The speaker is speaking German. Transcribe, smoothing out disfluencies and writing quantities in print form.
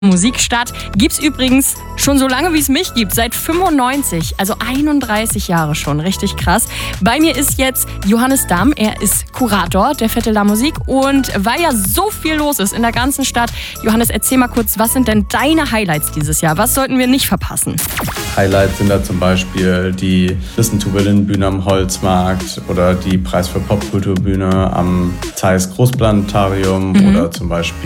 Musikstadt gibt's übrigens schon so lange, wie es mich gibt, seit 95, also 31 Jahre schon, richtig krass. Bei mir ist jetzt Johannes Damm, er ist Kurator der Fête de la Musique und weil ja so viel los ist in der ganzen Stadt, Johannes, erzähl mal kurz, was sind denn deine Highlights dieses Jahr? Was sollten wir nicht verpassen? Highlights sind da zum Beispiel die Listen to Berlin Bühne am Holzmarkt oder die Preis für Popkulturbühne am Zeiss Großplanetarium oder zum Beispiel